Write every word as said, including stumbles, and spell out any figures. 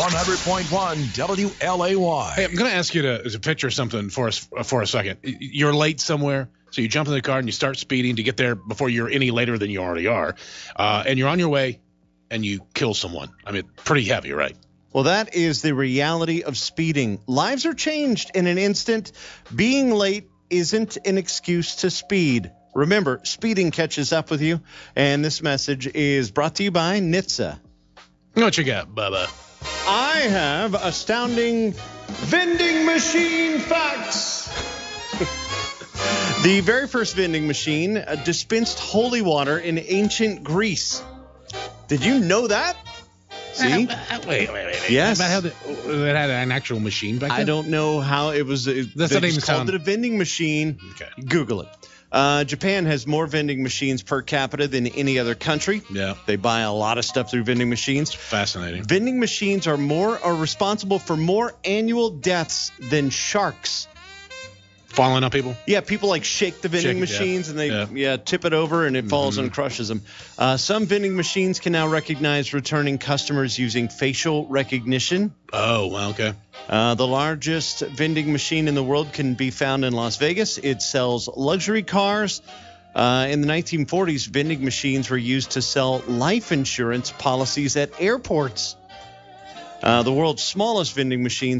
one hundred point one W L A Y. Hey, I'm going to ask you to, to picture something for us for a second. You're late somewhere, so you jump in the car and you start speeding to get there before you're any later than you already are. Uh, and you're on your way and you kill someone. I mean, pretty heavy, right? Well, that is the reality of speeding. Lives are changed in an instant. Being late isn't an excuse to speed. Remember, speeding catches up with you. And this message is brought to you by N H T S A. What you got, Bubba? I have astounding vending machine facts. The very first vending machine uh, dispensed holy water in ancient Greece. Did you know that? See? Uh, uh, wait, wait, wait, wait. Yes. About how the, it had an actual machine back then? I don't know how it was. It, That's they not even just called sound- it a vending machine. Okay. Google it. Uh, Japan has more vending machines per capita than any other country. Yeah. They buy a lot of stuff through vending machines. Fascinating. Vending machines are more are responsible for more annual deaths than sharks. Falling on people? Yeah, people like shake the vending Shake it, yeah. machines and they Yeah. yeah. tip it over and it falls and crushes them. Uh, some vending machines can now recognize returning customers using facial recognition. Oh, well, okay. Uh, the largest vending machine in the world can be found in Las Vegas. It sells luxury cars. Uh, in the nineteen forties, vending machines were used to sell life insurance policies at airports. Uh, the world's smallest vending machine